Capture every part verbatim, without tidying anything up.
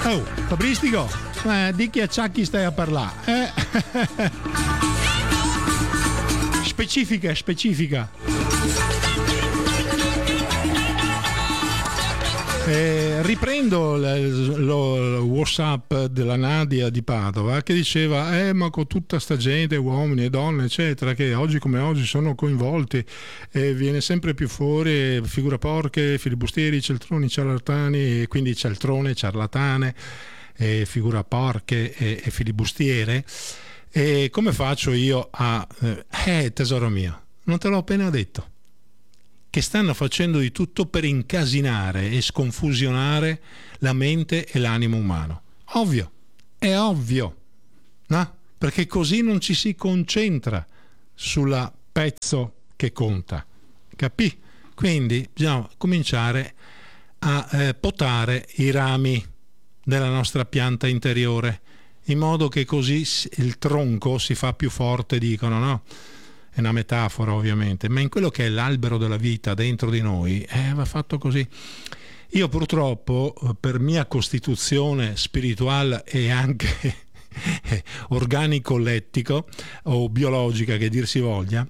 Oh, Fabristico, eh, di che acciacchi stai a parlare? Eh? Specifica, specifica. Eh, riprendo l- lo, lo WhatsApp della Nadia di Padova che diceva eh ma con tutta sta gente, uomini e donne eccetera, che oggi come oggi sono coinvolti e viene sempre più fuori figura porche, filibustieri, cialtroni, ciarlatani, e quindi cialtrone, ciarlatane, e figura porche e, e filibustiere. E come faccio io a eh, eh tesoro mio, non te l'ho appena detto che stanno facendo di tutto per incasinare e sconfusionare la mente e l'animo umano. Ovvio, è ovvio, no? Perché così non ci si concentra sulla pezzo che conta, capì? Quindi bisogna cominciare a eh, potare i rami della nostra pianta interiore, in modo che così il tronco si fa più forte, dicono, no? È una metafora ovviamente, ma in quello che è l'albero della vita dentro di noi eh, va fatto così. Io purtroppo per mia costituzione spirituale e anche organico-lettico o biologica che dir si voglia,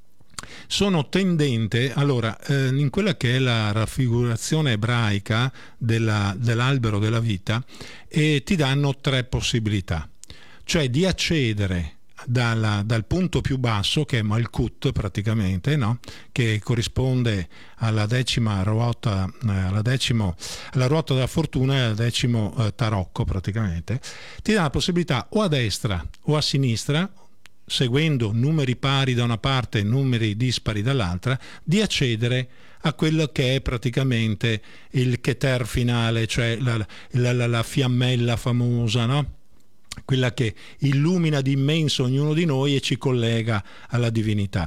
sono tendente, allora eh, in quella che è la raffigurazione ebraica della, dell'albero della vita eh, ti danno tre possibilità, cioè di accedere Dalla, dal punto più basso, che è Malkut praticamente, no? Che corrisponde alla decima ruota, eh, alla, decimo, alla ruota della fortuna e al decimo eh, tarocco praticamente, ti dà la possibilità o a destra o a sinistra, seguendo numeri pari da una parte e numeri dispari dall'altra, di accedere a quello che è praticamente il Keter finale, cioè la, la, la, la fiammella famosa, no? Quella che illumina di immenso ognuno di noi e ci collega alla divinità.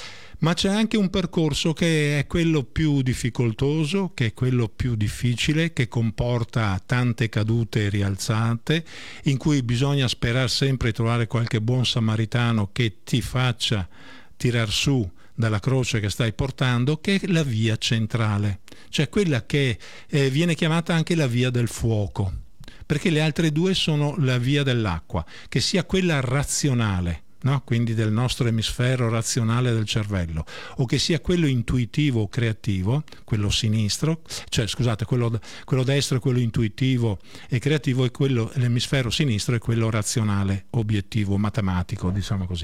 Ma c'è anche un percorso che è quello più difficoltoso, che è quello più difficile, che comporta tante cadute e rialzate, in cui bisogna sperare sempre di trovare qualche buon samaritano che ti faccia tirar su dalla croce che stai portando, che è la via centrale, cioè quella che eh, viene chiamata anche la via del fuoco, perché le altre due sono la via dell'acqua, che sia quella razionale, no? Quindi del nostro emisfero razionale del cervello, o che sia quello intuitivo o creativo, quello sinistro, cioè scusate, quello, quello destro è quello intuitivo e creativo, e quello, l'emisfero sinistro è quello razionale, obiettivo, matematico, diciamo così.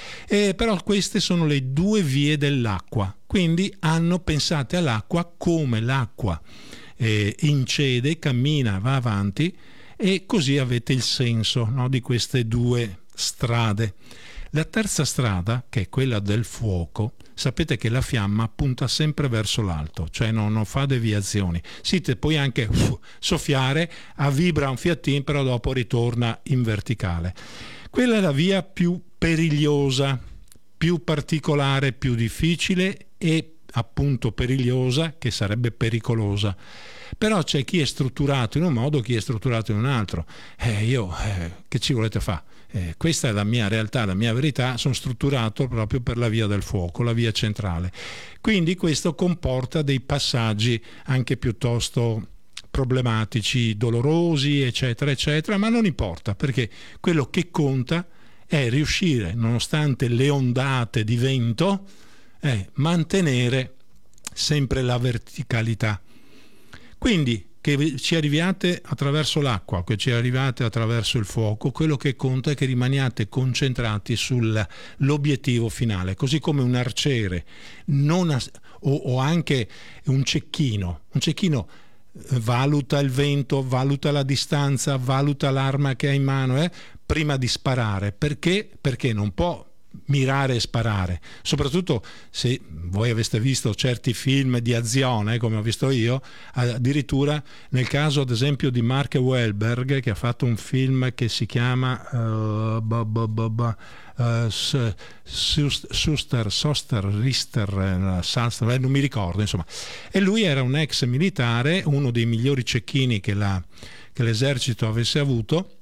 E però queste sono le due vie dell'acqua, quindi hanno pensate all'acqua come l'acqua eh, incede, cammina, va avanti, e così avete il senso, no, di queste due strade. La terza strada, che è quella del fuoco, sapete che la fiamma punta sempre verso l'alto, cioè non, non fa deviazioni. Sì, te puoi anche uff, soffiare, a vibra un fiattino, però dopo ritorna in verticale. Quella è la via più perigliosa, più particolare, più difficile e appunto perigliosa, che sarebbe pericolosa. Però c'è chi è strutturato in un modo, chi è strutturato in un altro. Eh, io, eh, che ci volete fare? Eh, questa è la mia realtà, la mia verità, sono strutturato proprio per la via del fuoco, la via centrale. Quindi questo comporta dei passaggi anche piuttosto problematici, dolorosi, eccetera, eccetera, ma non importa, perché quello che conta è riuscire, nonostante le ondate di vento, è mantenere sempre la verticalità. Quindi che ci arriviate attraverso l'acqua, che ci arriviate attraverso il fuoco, quello che conta è che rimaniate concentrati sull'obiettivo finale, così come un arciere non ha, o, o anche un cecchino. Un cecchino valuta il vento, valuta la distanza, valuta l'arma che ha in mano eh, prima di sparare. Perché? Perché non può mirare e sparare, soprattutto se voi aveste visto certi film di azione come ho visto io, addirittura nel caso ad esempio di Mark Wahlberg, che ha fatto un film che si chiama uh, bah, bah, bah, bah, uh, Suster, Soster, Rister, Salster, eh, non mi ricordo insomma, e lui era un ex militare, uno dei migliori cecchini che, la, che l'esercito avesse avuto,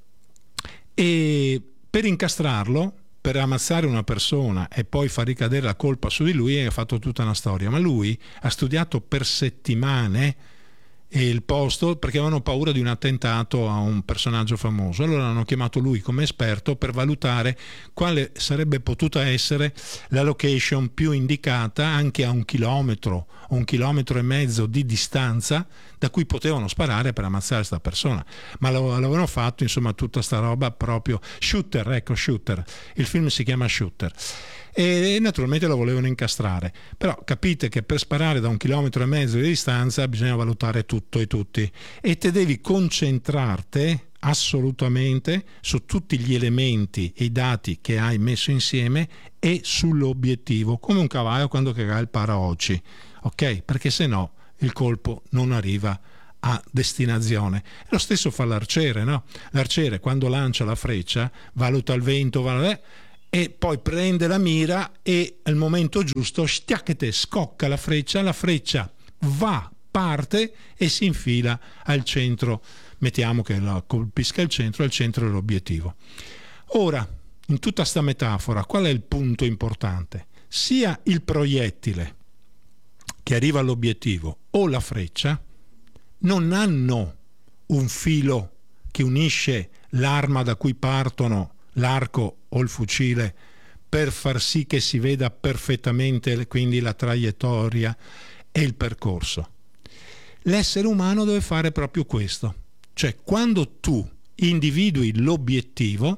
e per incastrarlo, per ammazzare una persona e poi far ricadere la colpa su di lui, ha fatto tutta una storia. Ma lui ha studiato per settimane e il posto perché avevano paura di un attentato a un personaggio famoso. Allora hanno chiamato lui come esperto per valutare quale sarebbe potuta essere la location più indicata anche a un chilometro o un chilometro e mezzo di distanza da cui potevano sparare per ammazzare questa persona. Ma l'avevano fatto, insomma, tutta sta roba proprio Shooter, ecco Shooter. Il film si chiama Shooter. E naturalmente lo volevano incastrare, però capite che per sparare da un chilometro e mezzo di distanza bisogna valutare tutto e tutti, e te devi concentrarti assolutamente su tutti gli elementi e i dati che hai messo insieme e sull'obiettivo, come un cavallo quando caga il paraocchi, ok? Perché se no il colpo non arriva a destinazione. Lo stesso fa l'arciere, no? L'arciere quando lancia la freccia valuta il vento, valuta, e poi prende la mira e al momento giusto stiacchete, scocca la freccia, la freccia va, parte e si infila al centro, mettiamo che la colpisca al centro, al centro dell'obiettivo. Ora, in tutta sta metafora, qual è il punto importante? Sia il proiettile che arriva all'obiettivo o la freccia non hanno un filo che unisce l'arma da cui partono, l'arco o il fucile, per far sì che si veda perfettamente quindi la traiettoria e il percorso. L'essere umano deve fare proprio questo, cioè quando tu individui l'obiettivo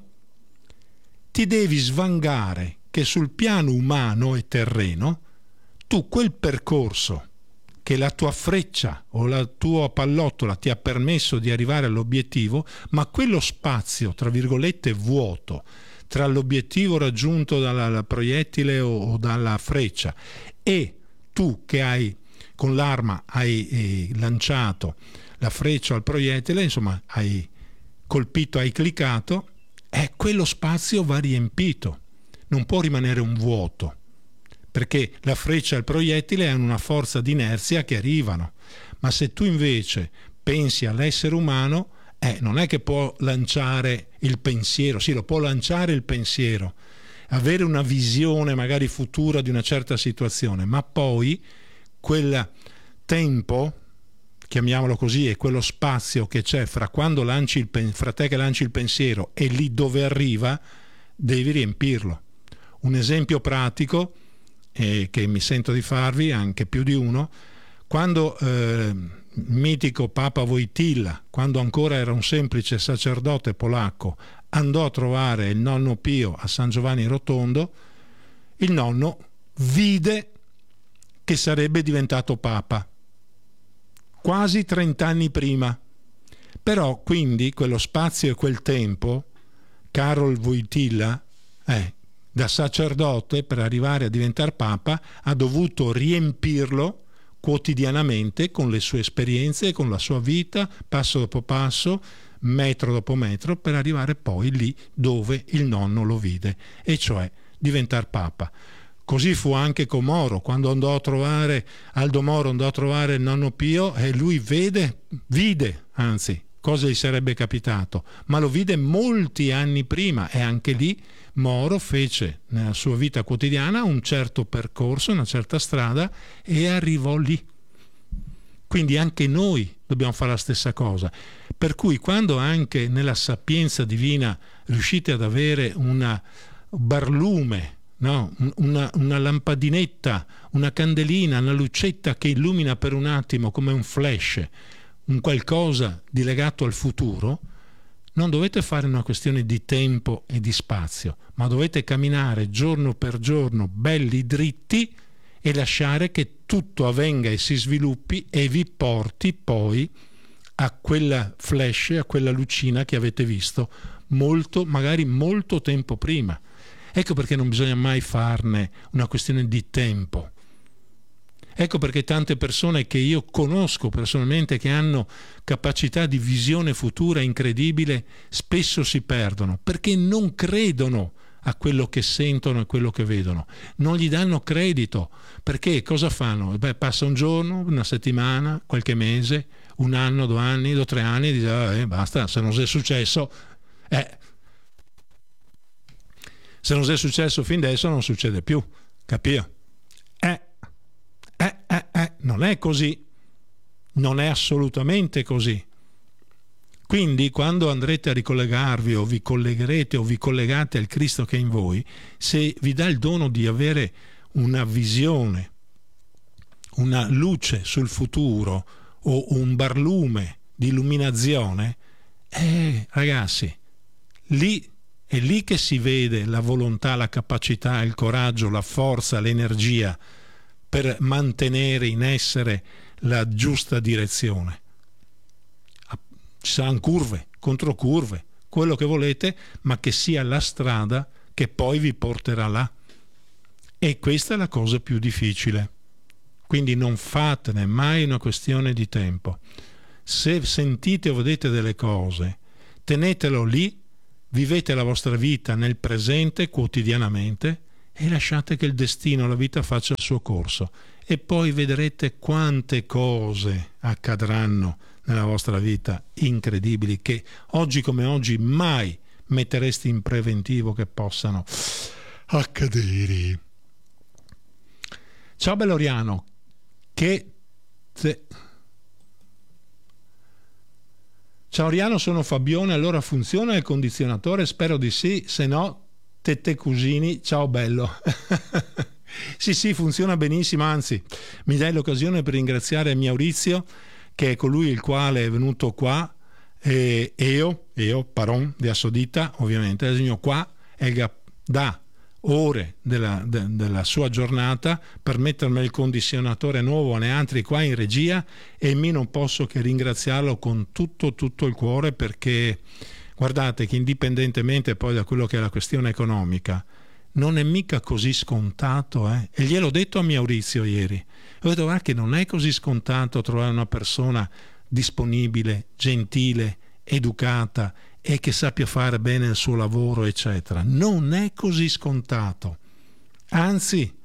ti devi svangare che sul piano umano e terreno tu quel percorso che la tua freccia o la tua pallottola ti ha permesso di arrivare all'obiettivo, ma quello spazio, tra virgolette, vuoto, tra l'obiettivo raggiunto dal proiettile o, o dalla freccia e tu che hai con l'arma hai eh, lanciato la freccia al proiettile, insomma hai colpito, hai cliccato, eh, quello spazio va riempito, non può rimanere un vuoto, perché la freccia e il proiettile hanno una forza di inerzia che arrivano, ma se tu invece pensi all'essere umano, eh, non è che può lanciare il pensiero, sì, lo può lanciare il pensiero, avere una visione magari futura di una certa situazione, ma poi quel tempo, chiamiamolo così, e quello spazio che c'è fra quando lanci il pen- fra te che lanci il pensiero e lì dove arriva, devi riempirlo. Un esempio pratico eh, che mi sento di farvi, anche più di uno, quando eh, mitico Papa Wojtyla, quando ancora era un semplice sacerdote polacco, andò a trovare il nonno Pio a San Giovanni Rotondo, il nonno vide che sarebbe diventato Papa quasi trent'anni prima. Però quindi quello spazio e quel tempo, Karol Wojtyla, eh, da sacerdote per arrivare a diventare Papa, ha dovuto riempirlo quotidianamente con le sue esperienze, con la sua vita, passo dopo passo, metro dopo metro, per arrivare poi lì dove il nonno lo vide, e cioè diventare Papa. Così fu anche con Moro, quando andò a trovare Aldo Moro, andò a trovare il nonno Pio e lui vede, vide, anzi, cosa gli sarebbe capitato, ma lo vide molti anni prima, e anche lì Moro fece nella sua vita quotidiana un certo percorso, una certa strada, e arrivò lì. Quindi anche noi dobbiamo fare la stessa cosa. Per cui quando anche nella sapienza divina riuscite ad avere una barlume, no? una, una lampadinetta, una candelina, una lucetta che illumina per un attimo come un flash, un qualcosa di legato al futuro, non dovete fare una questione di tempo e di spazio, ma dovete camminare giorno per giorno belli dritti e lasciare che tutto avvenga e si sviluppi e vi porti poi a quella flash, a quella lucina che avete visto molto, magari molto tempo prima. Ecco perché non bisogna mai farne una questione di tempo. Ecco perché tante persone che io conosco personalmente, che hanno capacità di visione futura incredibile, spesso si perdono, perché non credono a quello che sentono e quello che vedono. Non gli danno credito. Perché cosa fanno? Beh, passa un giorno, una settimana, qualche mese, un anno, due anni, due tre anni, e dice, ah, eh, basta, se non è successo, eh, se non è successo fin adesso non succede più, capito? Eh, eh, eh, eh, non è così. Non è assolutamente così. Quindi quando andrete a ricollegarvi o vi collegherete o vi collegate al Cristo che è in voi, se vi dà il dono di avere una visione, una luce sul futuro o un barlume di illuminazione, eh, ragazzi, lì è lì che si vede la volontà, la capacità, il coraggio, la forza, l'energia per mantenere in essere la giusta direzione. Ci saranno curve, controcurve, quello che volete, ma che sia la strada che poi vi porterà là. E questa è la cosa più difficile. Quindi non fatene mai una questione di tempo. Se sentite o vedete delle cose, tenetelo lì, vivete la vostra vita nel presente quotidianamente e lasciate che il destino, la vita faccia il suo corso. E poi vedrete quante cose accadranno nella vostra vita incredibili che oggi come oggi mai metteresti in preventivo che possano accadere. Ciao Belloriano, che te... Ciao Oriano, sono Fabione, allora funziona il condizionatore? Spero di sì, se no tette cusini, ciao bello. Sì sì, funziona benissimo, anzi mi dai l'occasione per ringraziare Maurizio, che è colui il quale è venuto qua, e io, io, Paron di Assodita, ovviamente, il qua, è da ore della, de, della sua giornata per mettermi il condizionatore nuovo ne altri qua in regia, e mi non posso che ringraziarlo con tutto tutto il cuore, perché guardate che indipendentemente poi da quello che è la questione economica, non è mica così scontato, eh? E gliel'ho detto a Maurizio ieri, ho detto guarda che non è così scontato trovare una persona disponibile, gentile, educata e che sappia fare bene il suo lavoro, eccetera. Non è così scontato, anzi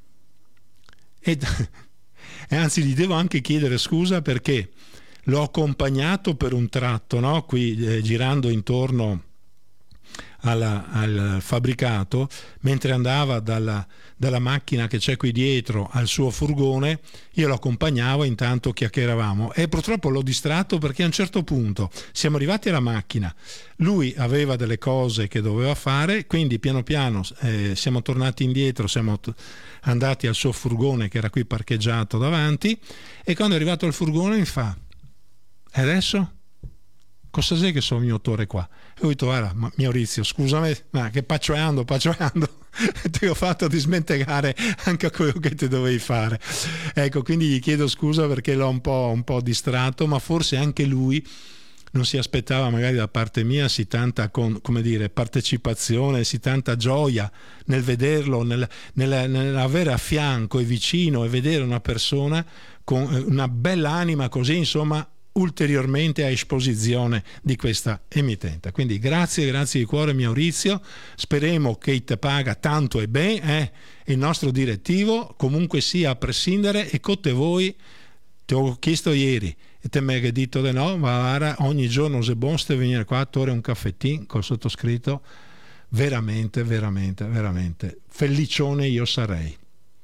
e, e anzi gli devo anche chiedere scusa, perché l'ho accompagnato per un tratto, no? Qui eh, girando intorno Alla, al fabbricato, mentre andava dalla, dalla macchina che c'è qui dietro al suo furgone, io lo accompagnavo, intanto chiacchieravamo, e purtroppo l'ho distratto perché a un certo punto siamo arrivati alla macchina, lui aveva delle cose che doveva fare, quindi piano piano eh, siamo tornati indietro, siamo t- andati al suo furgone che era qui parcheggiato davanti, e quando è arrivato al furgone mi fa: e adesso? Cosa sei che sono il motore qua? E ho detto: guarda Maurizio, scusami, ma che paccionando, paccionando, ti ho fatto dismentegare anche quello che ti dovevi fare. Ecco, quindi gli chiedo scusa perché l'ho un po', un po' distratto, ma forse anche lui non si aspettava magari da parte mia sì tanta con, come dire, partecipazione, sì tanta gioia nel vederlo, nel, nel, nell'avere a fianco e vicino e vedere una persona con una bella anima così, insomma, ulteriormente a esposizione di questa emittente. Quindi grazie, grazie di cuore Maurizio, speriamo che te paga tanto e bene, eh, il nostro direttivo, comunque sia a prescindere, e con te voi, ti ho chiesto ieri e te mi hai detto di no, ma ogni giorno se buon ste venire qua a tore un caffettino col sottoscritto, veramente, veramente, veramente felicione io sarei.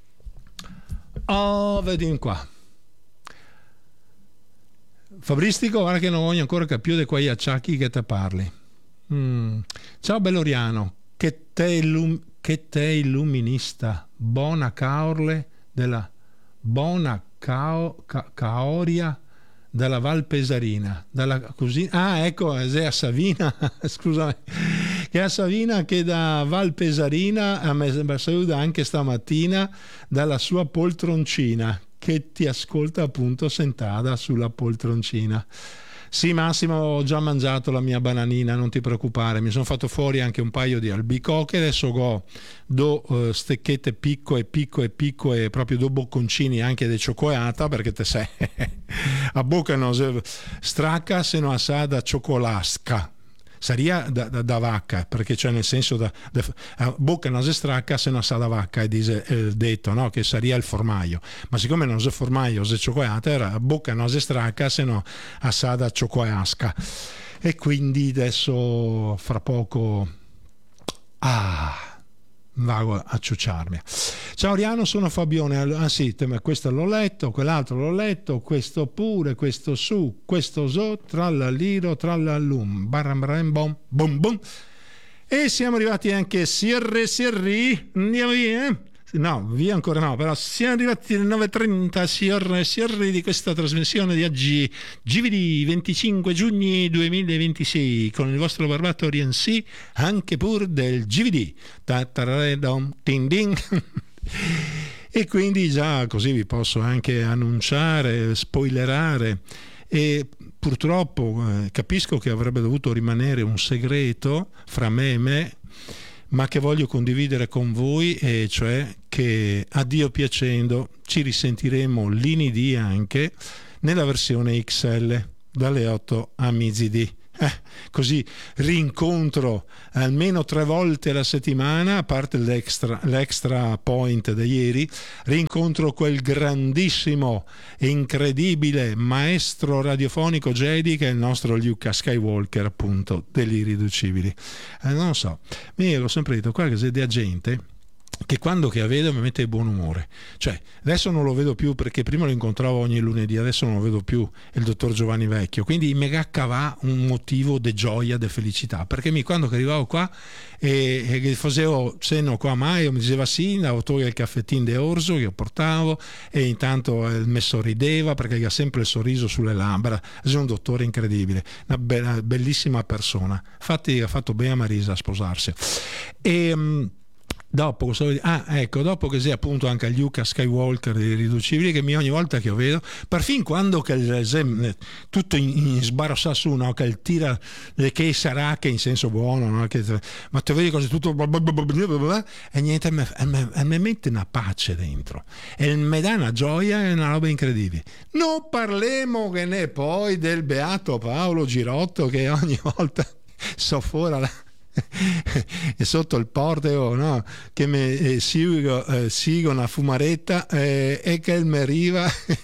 Oh, vedi qua. Fabristico, guarda che non voglio ancora capire di quei acciacchi che te parli. Mm. Ciao Belloriano, che te, illum- che te illuminista, buona caorle della buona cao- ca- caoria della Val Pesarina, dalla così, ah ecco, è a Savina, scusami, che a Savina che da Val Pesarina mi saluta anche stamattina dalla sua poltroncina, che ti ascolta appunto sentata sulla poltroncina. Sì Massimo, ho già mangiato la mia bananina, non ti preoccupare, mi sono fatto fuori anche un paio di albicocche, adesso go do uh, stecchette picco e picco e picco e proprio do bocconcini anche di cioccolata, perché te sei a bocca non si stracca se non sa da cioccolasca. Saria da, da, da vacca, perché cioè nel senso da, da a bocca non si stracca se non sa da vacca, e dice il detto, no? Che saria il formaio, ma siccome non si formaio si cioccolata, era a bocca non si stracca se no a sa da cioccolasca. E quindi adesso fra poco ah vago a ciucciarmi. Ciao Riano, sono Fabione. Ah sì, ma questo l'ho letto, quell'altro l'ho letto, questo pure, questo su, questo so, trallalliro, trallallum, barram barram bom, bom bom. E siamo arrivati anche Sierre Sierri, andiamo via? No, via ancora no, però siamo arrivati alle nove e trenta, Sierre Sierri, di questa trasmissione di oggi, G V D venticinque giugno duemilaventisei, con il vostro barbato Rienzi, anche pur del G V D. Ta-ta-ra-dom, ding ding. E quindi già così vi posso anche annunciare, spoilerare, e purtroppo eh, capisco che avrebbe dovuto rimanere un segreto fra me e me, ma che voglio condividere con voi, e cioè che a Dio piacendo ci risentiremo l'inedì anche nella versione X L dalle otto a mezzodì. Eh, così rincontro almeno tre volte alla settimana, a parte l'extra, l'extra point di ieri, rincontro quel grandissimo e incredibile maestro radiofonico Jedi che è il nostro Luke Skywalker, appunto, degli Irriducibili. Eh, non lo so, io l'ho sempre detto, qua che sei di gente che quando che la vedo mi mette di buon umore, cioè adesso non lo vedo più perché prima lo incontravo ogni lunedì, adesso non lo vedo più, il dottor Giovanni Vecchio, quindi mi gaccava un motivo di gioia, di felicità, perché mi, quando che arrivavo qua e, e che facevo cenno qua mai, mi diceva sì, avevo tolto il caffettino de orzo che io portavo e intanto eh, mi sorrideva perché ha sempre il sorriso sulle labbra, è un dottore incredibile, una be- bellissima persona, infatti ha fatto bene a Marisa a sposarsi. E dopo, ah, ecco, dopo che sei appunto anche Luke Skywalker dei Riducibili, che mi ogni volta che lo vedo, perfino quando che il, tutto in, in sbarassa su, no? Che il tira che sarà, che in senso buono, no? Che, ma te vedi cose tutto e niente, mi mette una pace dentro e mi dà una gioia e una roba incredibile. Non parliamo che ne poi del beato Paolo Girotto che ogni volta soffora la e sotto il porteo, no? Che mi eh, sigo, eh, sigo una fumaretta eh, e che mi arriva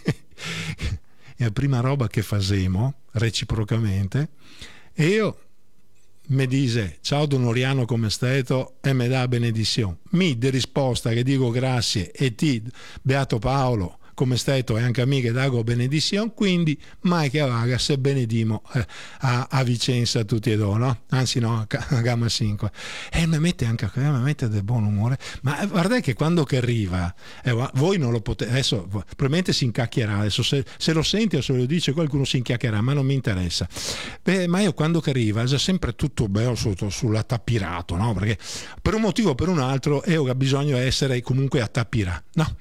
e la prima roba che facemo reciprocamente e io mi dice ciao Don Oriano come stai e mi dà benedizione, mi di risposta che dico grazie e ti beato Paolo come stato e anche a me che dago benedizione, quindi mai che vaga se benedimo eh, a, a Vicenza tutti e due, no? Anzi no, a, a Gamma cinque, e mi mette anche mi mette del buon umore, ma guardate che quando che arriva eh, voi non lo potete, adesso probabilmente si incacchierà, adesso se, se lo senti o se lo dice qualcuno si incacchierà, ma non mi interessa. Beh, ma io quando che arriva è sempre tutto bello sotto, sull'attappirato, no? Perché per un motivo o per un altro io ho bisogno di essere comunque attappirato, no?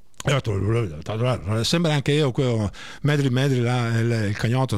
Sembra anche io quello medri medri là, il, il cagnotto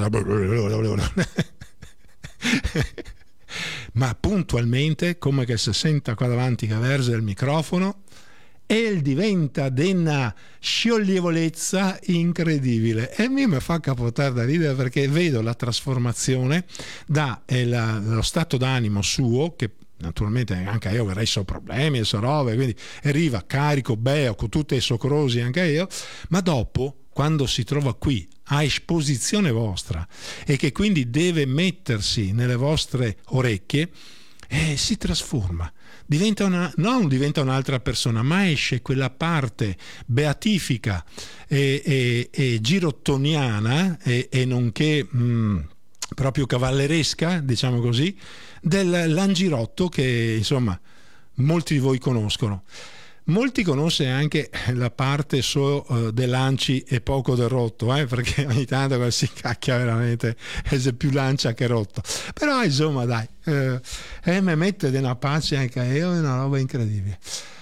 ma puntualmente come che si senta qua davanti che versa il microfono e diventa di una scioglievolezza incredibile e a me mi fa capotare da ridere perché vedo la trasformazione da eh, la, lo stato d'animo suo che naturalmente anche io avrei so problemi e so robe, quindi arriva carico, beo, con tutte i socrosi anche io, ma dopo quando si trova qui a esposizione vostra e che quindi deve mettersi nelle vostre orecchie, eh, si trasforma, diventa una, non diventa un'altra persona, ma esce quella parte beatifica e, e, e girottoniana e, e nonché mh, proprio cavalleresca, diciamo così, del Langirotto che insomma molti di voi conoscono. Molti conosce anche la parte so uh, dell'anci e poco del rotto, eh, perché ogni tanto si cacchia veramente, è più lancia che rotto. Però insomma dai, eh, eh, mi mette di una pace anche io, è una roba incredibile.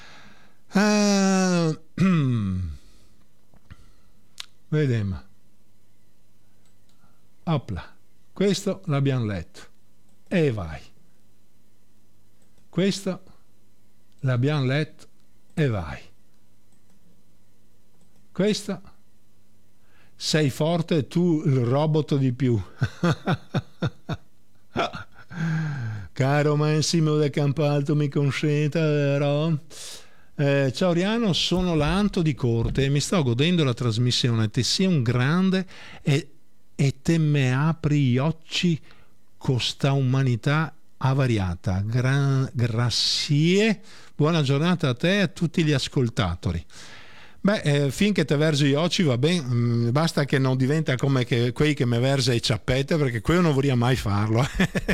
Uh, vediamo. Opla, questo l'abbiamo letto. E vai. Questo l'abbiamo letto e vai. Questo sei forte tu il robot di più. Caro Massimo del Campalto mi consenta, vero? Eh, ciao Riano, sono l'Anto di Corte e mi sto godendo la trasmissione. Te sei un grande e, e te me apri gli occhi con sta umanità avariata. Gra- grazie, buona giornata a te e a tutti gli ascoltatori. Beh, eh, finché te verso gli occhi va bene, mm, basta che non diventa come che, quei che mi versa i ciappette, perché quello non vorrei mai farlo.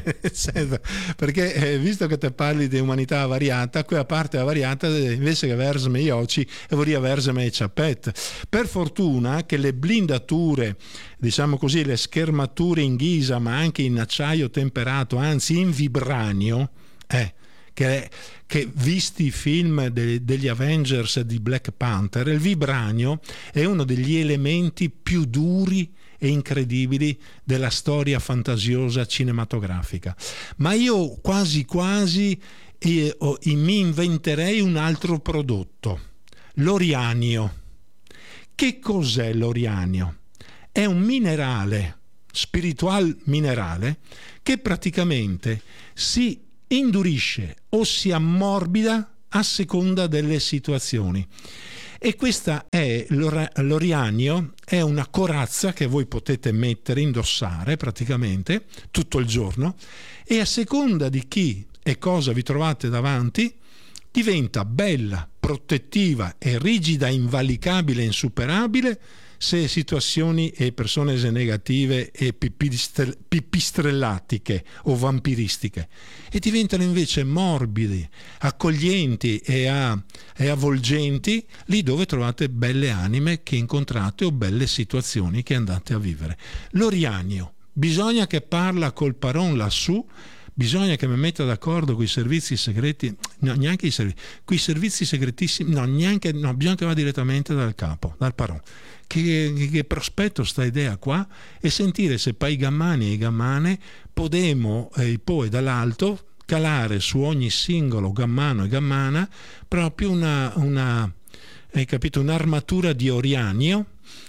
Perché eh, visto che te parli di umanità variata, quella parte variata invece che versami gli occhi vorrei versami i ciappette. Per fortuna che le blindature, diciamo così, le schermature in ghisa, ma anche in acciaio temperato, anzi in vibranio, eh, che, che visti i film de, degli Avengers di Black Panther, il vibranio è uno degli elementi più duri e incredibili della storia fantasiosa cinematografica. Ma io quasi quasi eh, oh, mi inventerei un altro prodotto, l'orianio. Che cos'è l'orianio? È un minerale, spiritual minerale, che praticamente si indurisce o si ammorbida a seconda delle situazioni. E questa è l'orianio, è una corazza che voi potete mettere, indossare praticamente tutto il giorno, e a seconda di chi e cosa vi trovate davanti diventa bella, protettiva e rigida, invalicabile, insuperabile se situazioni e persone negative e pipistrellatiche o vampiristiche, e diventano invece morbidi, accoglienti e, a, e avvolgenti lì dove trovate belle anime che incontrate o belle situazioni che andate a vivere. L'orianio bisogna che parla col paron lassù, bisogna che mi metta d'accordo con i servizi segreti, no, neanche i servizi, quei servizi segretissimi, no, neanche, no, bisogna che va direttamente dal capo, dal paron. Che, che prospetto sta idea qua, e sentire se poi i gammani e i gammane podemo eh, poi dall'alto calare su ogni singolo gammano e gammana proprio una, una hai capito, un'armatura di orianio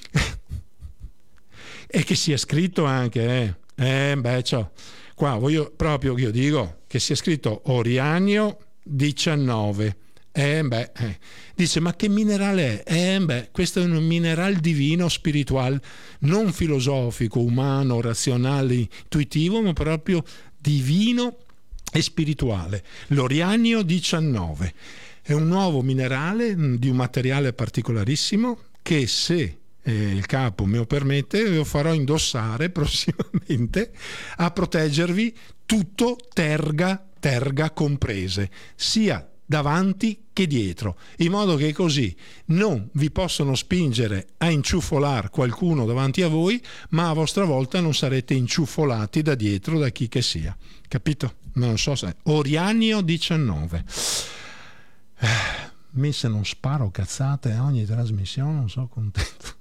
e che sia scritto anche eh, eh beh ciò qua voglio proprio che io dico che sia scritto Orianio diciannove. Eh beh, eh. Dice, ma che minerale è? Eh beh, questo è un minerale divino, spirituale, non filosofico, umano, razionale, intuitivo, ma proprio divino e spirituale. L'Orianio diciannove è un nuovo minerale di un materiale particolarissimo che, se eh, il capo me lo permette, lo farò indossare prossimamente a proteggervi tutto, terga, terga comprese, sia davanti che dietro, in modo che così non vi possono spingere a inciuffolar qualcuno davanti a voi, ma a vostra volta non sarete inciuffolati da dietro da chi che sia. Capito? Non so se... Orianio diciannove. Eh, me se non sparo cazzate a ogni trasmissione non sono contento.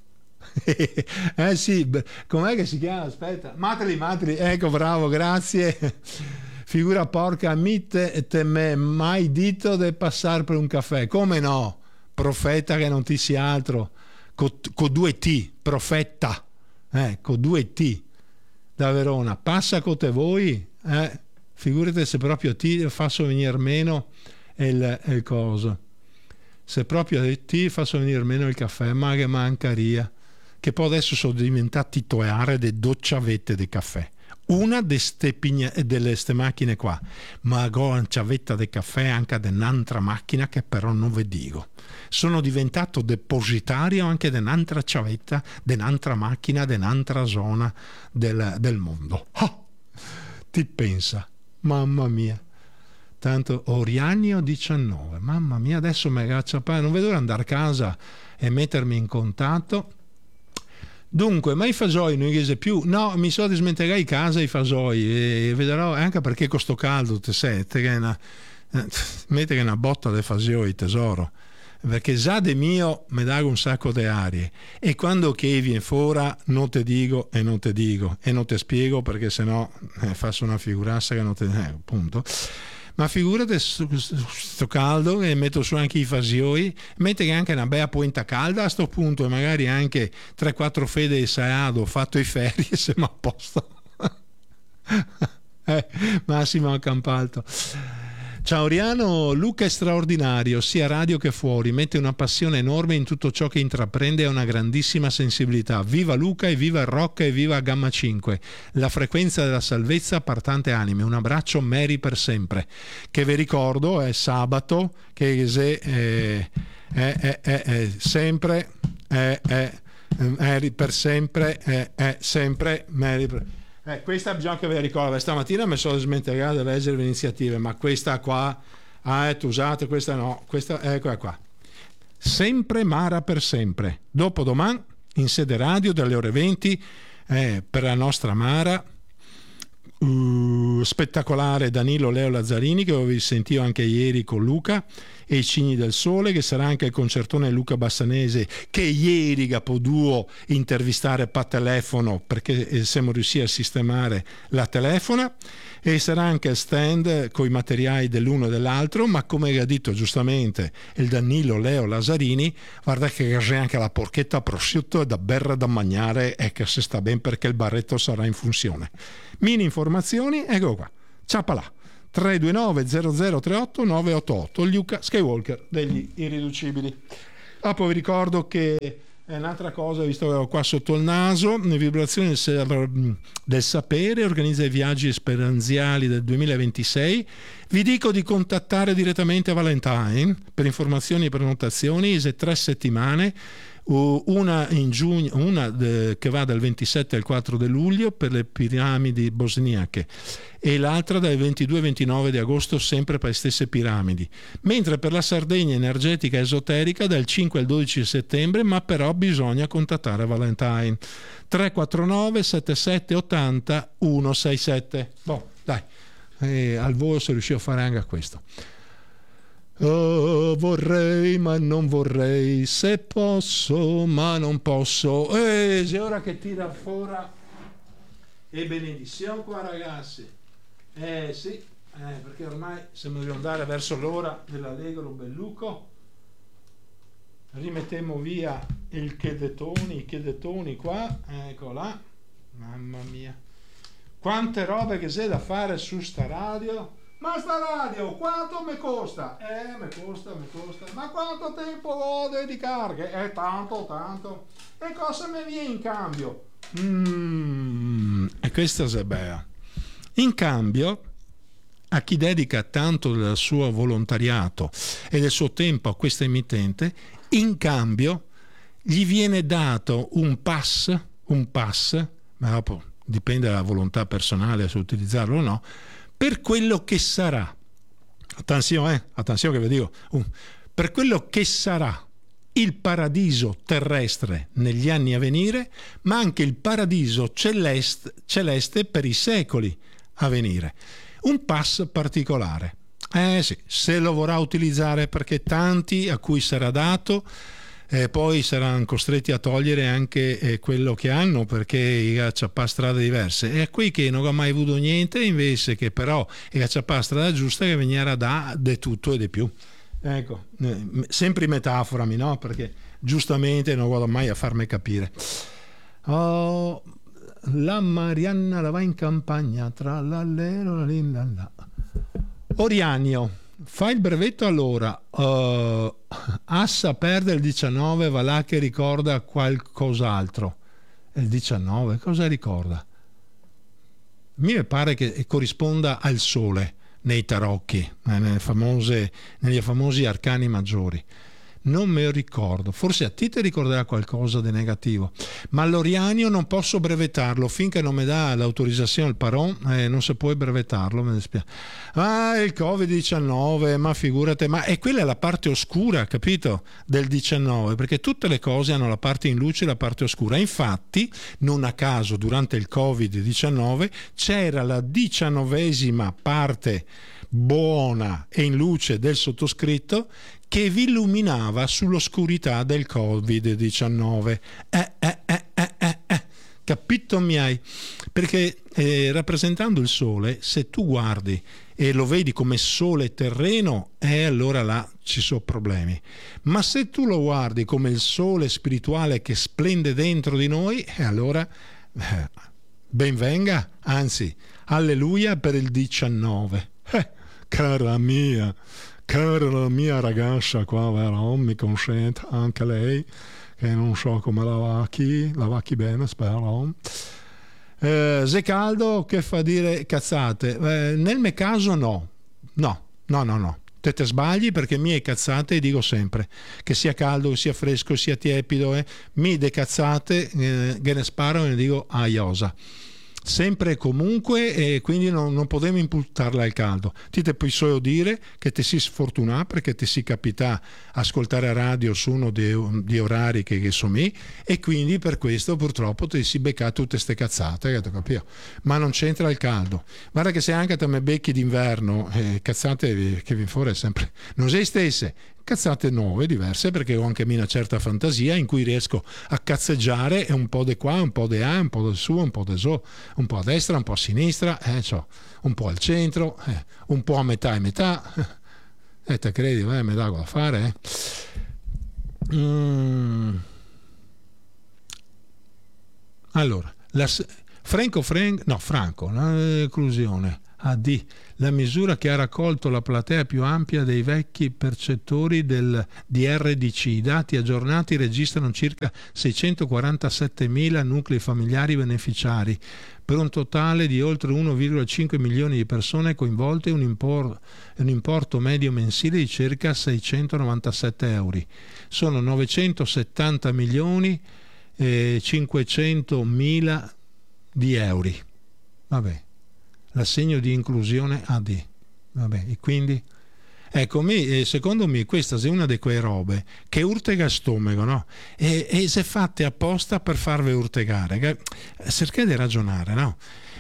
Eh sì, com'è che si chiama? Aspetta, Matri, Matri, ecco, bravo, grazie. Figura porca, mitte te me mai dito de passare per un caffè. Come no? Profeta che non ti sia altro. Con co due T, profetta. Eh, con due T. Da Verona. Passa con te voi. Eh, figurate se proprio ti faccio venire meno il, il coso. Se proprio ti faccio venire meno il caffè, ma che mancaria. Che poi adesso sono diventati titolare de docciavette de caffè. Una de ste pigna, delle ste macchine qua, ma ho una ciavetta di caffè anche di un'altra macchina che però non vi dico. Sono diventato depositario anche di un'altra ciavetta, di un'altra macchina, di un'altra zona del, del mondo. Oh, ti pensa, mamma mia. Tanto Orianio diciannove, mamma mia, adesso mi agaccia, non vedo andare a casa e mettermi in contatto. Dunque, ma i fasoi non chiese più? No, mi so di smentegare i casa i fasoi e vedrò, anche perché con sto caldo te sette che è una, mette che è una botta di fasoi tesoro, perché già de mio mi dà un sacco di arie, e quando che viene fuori non te dico e non te dico e non te spiego, perché sennò eh, faccio una figurassa che non te eh, appunto. Ma figurate sto caldo, e metto su anche i fasioi, mette che anche una bella poenta calda a sto punto, e magari anche tre quattro fede di saado, fatto i ferie, siamo a posto. eh, Massimo Accampalto. Ciao Oriano, Luca è straordinario, sia radio che fuori, mette una passione enorme in tutto ciò che intraprende e ha una grandissima sensibilità. Viva Luca e viva il rock e viva Gamma cinque, la frequenza della salvezza per tante anime. Un abbraccio Mary per sempre, che vi ricordo è sabato, che se è, è, è, è, è sempre, è, è, Mary per sempre, è, è sempre Mary per sempre. Eh, questa bisogna che vi ricordo. Stamattina mi sono smentegato di leggere le iniziative, ma questa qua, ah, tu usate, questa no, questa, eccola qua. Sempre Mara per sempre. Dopodomani, in sede radio, dalle ore venti, eh, per la nostra Mara, uh, spettacolare Danilo Leo Lazzarini, che avevi sentito anche ieri con Luca, e i Cigni del Sole, che sarà anche il concertone Luca Bassanese, che ieri Gapoduo intervistare per telefono perché siamo riusciti a sistemare la telefona, e sarà anche il stand con i materiali dell'uno e dell'altro, ma come ha detto giustamente il Danilo Leo Lazzarini, guarda che c'è anche la porchetta prosciutto da berra da mangiare e che si sta ben perché il barretto sarà in funzione. Mini informazioni, ecco qua, ciapalà. tre due nove zero zero tre otto nove otto otto, Luca Skywalker degli Irriducibili. Ah, poi vi ricordo che è un'altra cosa, visto che ho qua sotto il naso, le vibrazioni del, del sapere, organizza i viaggi speranziali del duemilaventisei. Vi dico di contattare direttamente Valentine per informazioni e prenotazioni, se tre settimane, una in giugno, una de, che va dal ventisette al quattro di luglio per le piramidi bosniache e l'altra dal ventidue al ventinove di agosto sempre per le stesse piramidi, mentre per la Sardegna energetica esoterica dal cinque al dodici settembre, ma però bisogna contattare Valentine. Tre quattro nove sette sette otto zero uno sei sette. Boh, dai, e al volo sono riuscito a fare anche questo. Oh, vorrei ma non vorrei, se posso ma non posso. E eh, ora che tira fuori e benedizione qua, ragazzi. Eh sì, eh, perché ormai se dobbiamo andare verso l'ora dell'allegro belluco, rimettiamo via il chedetoni, i chedetoni qua, ecco là, mamma mia, quante robe che c'è da fare su sta radio. Ma sta radio quanto mi costa? Eh, mi costa, mi costa. Ma quanto tempo ho di cariche? Eh, tanto, tanto. E cosa mi viene in cambio? Mm, e questa è bella. In cambio, a chi dedica tanto del suo volontariato e del suo tempo a questa emittente, in cambio gli viene dato un pass, un pass, ma dopo dipende dalla volontà personale se utilizzarlo o no, per quello che sarà, attenzione, eh, attenzione che vi dico, uh, per quello che sarà il paradiso terrestre negli anni a venire, ma anche il paradiso celeste, celeste per i secoli a venire. Un pass particolare. Eh sì, se lo vorrà utilizzare, perché tanti a cui sarà dato Eh, poi saranno costretti a togliere anche eh, quello che hanno, perché cacciapà strade diverse, e a quei che non ha mai avuto niente invece che però e cacciapà strada giusta che veniera da de tutto e di più. Ecco, eh, sempre metaforami, no? Perché giustamente non vado mai a farmi capire. Oh, la Marianna la va in campagna tra l'allero la lilla. Orianio, fai il brevetto allora. Uh, Assa perde il diciannove, va là che ricorda qualcos'altro. Il diciannove, cosa ricorda? Mi pare che corrisponda al sole nei tarocchi, nelle famose, negli famosi arcani maggiori. Non me lo ricordo, forse a te ti ricorderà qualcosa di negativo, ma l'Orianio non posso brevettarlo finché non mi dà l'autorizzazione al Paron, eh, non si può brevettarlo, mi dispiace. Ah, il covid diciannove, ma figurate, ma e quella è la parte oscura, capito, del diciannove, perché tutte le cose hanno la parte in luce e la parte oscura. Infatti, non a caso, durante il covid diciannove c'era la diciannovesima parte buona e in luce del sottoscritto che vi illuminava sull'oscurità del covid diciannove. Eh, eh, eh, eh, eh, eh. Capito mi hai? Perché eh, rappresentando il sole, se tu guardi e lo vedi come sole terreno, eh, allora là ci sono problemi. Ma se tu lo guardi come il sole spirituale che splende dentro di noi, eh, allora eh, ben venga, anzi, alleluia per il diciannove. Eh, cara mia, cara mia ragazza qua, vero? Mi consente anche lei, che non so come la vacchi, la vacchi bene, spero. Eh, se caldo, che fa dire cazzate? Eh, nel mio caso no, no, no, no, no. Te te sbagli, perché mie cazzate dico sempre, che sia caldo, che sia fresco, sia tiepido, eh, mi de cazzate, eh, che ne sparo e ne dico a iosa. Sempre e comunque, e quindi non, non potevo imputarla al caldo. Ti te puoi solo dire che ti si sfortuna perché ti si capita ascoltare radio su uno di orari che, che so mi, e quindi per questo purtroppo ti si becca tutte ste cazzate, che capito? Ma non c'entra il caldo. Guarda che se anche te me becchi d'inverno, eh, cazzate che vi fuori è sempre non sei stesse, cazzate nuove, diverse, perché ho anche una certa fantasia in cui riesco a cazzeggiare un po' di qua, un po' di là, un po' di su, un po' di su, un po' a destra, un po' a sinistra, eh, cioè, un po' al centro, eh, un po' a metà e metà. E eh, te credi, eh, me dà da fare, eh? Mm. Allora, la, Franco Frank, no, Franco, l'inclusione. A D. La misura che ha raccolto la platea più ampia dei vecchi percettori del D R D C. I dati aggiornati registrano circa seicentoquarantasettemila nuclei familiari beneficiari, per un totale di oltre uno virgola cinque milioni di persone coinvolte e un, impor- un importo medio mensile di circa seicentonovantasette euro. Sono novecentosettanta milioni e cinquecentomila di euro. Vabbè. L'assegno di inclusione A D. Vabbè, e quindi ecco, me, secondo me questa è una di quelle robe che urtega stomaco, no? E, e se fatte apposta per farvi urtegare. Cercate di ragionare, no?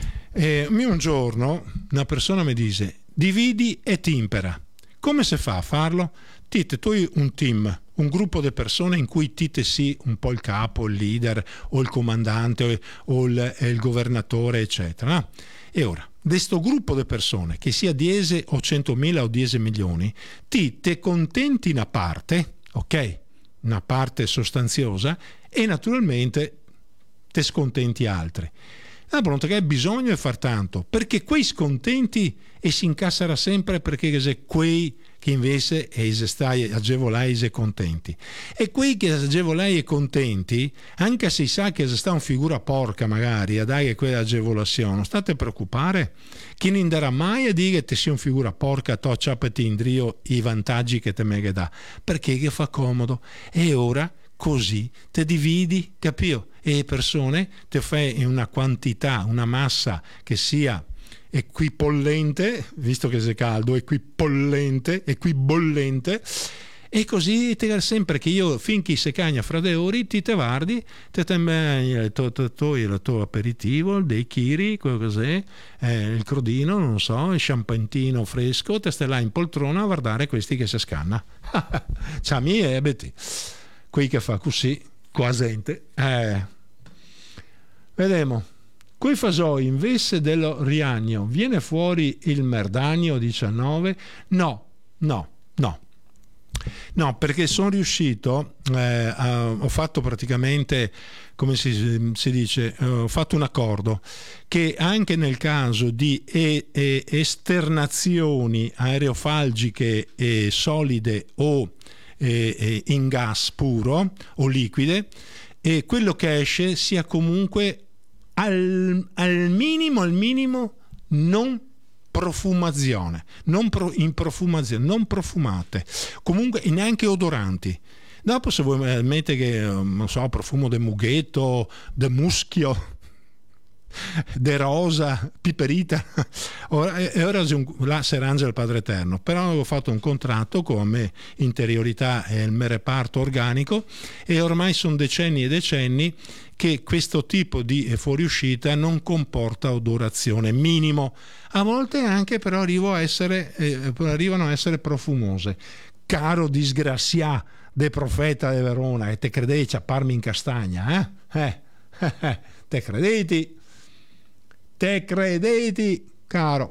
E un giorno una persona mi dice: dividi e timpera. Come si fa a farlo? Tite, tu hai un team, un gruppo di persone in cui tite sì un po' il capo, il leader o il comandante o il, il governatore, eccetera, no? E ora, questo gruppo di persone, che sia dieci o centomila o dieci milioni, ti te contenti una parte, ok? Una parte sostanziosa, e naturalmente te scontenti altre. La pronto che hai bisogno di far tanto, perché quei scontenti e si incasserà sempre, perché se quei che invece stai agevolai e contenti, e quei che agevolai e contenti, anche se sa che sta un figura porca magari a dare quella agevolazione, non state preoccupare, chi non darà mai a dire che te sia un figura porca, to ciapati indrio i vantaggi che te me dà, perché che fa comodo. E ora così te dividi, capito? E le persone te fai una quantità, una massa che sia equipollente, visto che c'è caldo, equipollente, equibollente, e così te sempre che io finché se cagna fra de ore ti te vardi, te te il tuo, tuo, tuo, il tuo aperitivo, dei chiri, cos'è, eh, il crodino, non so, il champagnino fresco, te stai là in poltrona a guardare questi che si scanna. C'ha mie ebeti, qui che fa così, qua gente, eh. Vediamo. Coi fasoi invece dello riagno viene fuori il merdanio diciannove? No, no, no. No, perché sono riuscito, eh, a, ho fatto praticamente, come si, si dice, eh, ho fatto un accordo che anche nel caso di e, e esternazioni aerofalgiche e solide o e, e in gas puro o liquide, e quello che esce sia comunque al, al minimo, al minimo non profumazione, non pro, in profumazione, non profumate, comunque neanche odoranti. Dopo se vuoi mettere che, non so, profumo de mughetto, de muschio, de rosa, piperita, ora, e ora là si arrangia il Padre Eterno, però avevo fatto un contratto con me, interiorità e il mio reparto organico, e ormai sono decenni e decenni che questo tipo di fuoriuscita non comporta odorazione, minimo. A volte anche però arrivo a essere, eh, arrivano a essere profumose. Caro disgrazia de profeta de Verona, e te credete ciapparmi in castagna, eh? Eh, eh, te credeti? Te credeti, caro?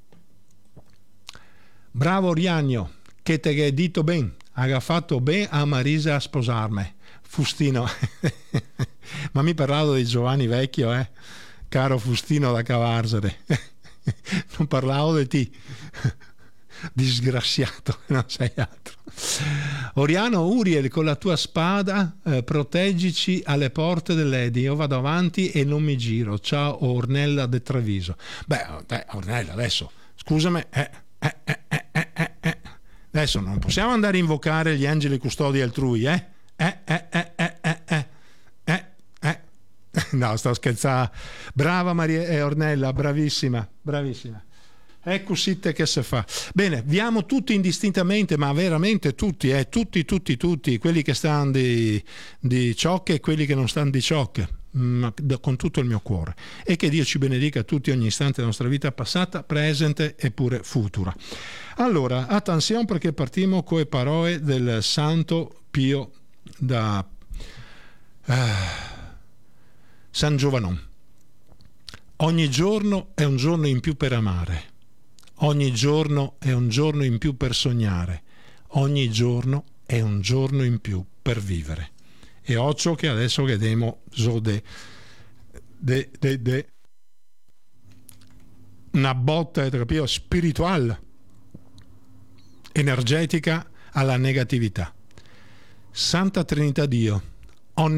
Bravo Riagno, che te hai detto ben, ha fatto ben a Marisa a sposarmi. Fustino, ma mi parlavo di Giovanni Vecchio, eh? Caro Fustino da Cavarzere, non parlavo di ti. disgraziato, non sei altro. Oriano, Uriel, con la tua spada eh, proteggici alle porte dell'Edi. Io vado avanti e non mi giro. Ciao Ornella de Treviso. Beh, eh, Ornella, adesso scusami, eh, eh, eh, eh, eh, eh. adesso non possiamo andare a invocare gli angeli custodi altrui, eh? Eh, eh, eh, eh, eh, eh, eh, eh. No, sto scherzando. Brava Maria eh, Ornella, bravissima, bravissima. Ecco sitte che se fa. Bene, vi amo tutti indistintamente, ma veramente tutti, eh, tutti, tutti, tutti, quelli che stanno di, di ciocche e quelli che non stanno di ciocche, ma con tutto il mio cuore. E che Dio ci benedica a tutti ogni istante della nostra vita passata, presente e pure futura. Allora, attenzione perché partiamo con le parole del Santo Pio da uh, San Giovanon. Ogni giorno è un giorno in più per amare. Ogni giorno è un giorno in più per sognare, ogni giorno è un giorno in più per vivere. E occhio che adesso vediamo so de, de, de, de una botta capito, spirituale, energetica alla negatività. Santa Trinità Dio,